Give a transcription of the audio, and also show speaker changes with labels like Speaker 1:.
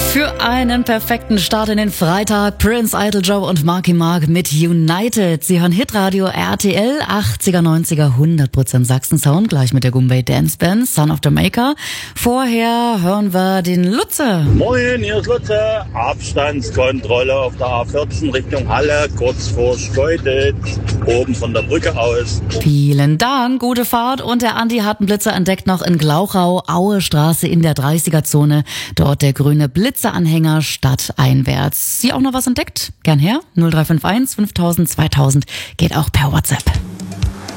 Speaker 1: Für einen perfekten Start in den Freitag, Prince, Idol Joe und Marky Mark mit United. Sie hören Hitradio RTL, 80er, 90er, 100% Sachsen-Sound, gleich mit der Gumbay Dance Band, Son of Jamaica. Vorher hören wir den Lutze.
Speaker 2: Moin, hier ist Lutze. Abstandskontrolle auf der A14 Richtung Halle, kurz vor Schkeuditz, oben von der Brücke aus.
Speaker 1: Vielen Dank, gute Fahrt. Und der Andi hat einen Blitzer entdeckt noch in Glauchau, Aue Straße in der 30er-Zone. Dort der grüne Blitzeranhänger stadteinwärts. Sie auch noch was entdeckt? Gern her. 0351 5000 2000 geht auch per WhatsApp.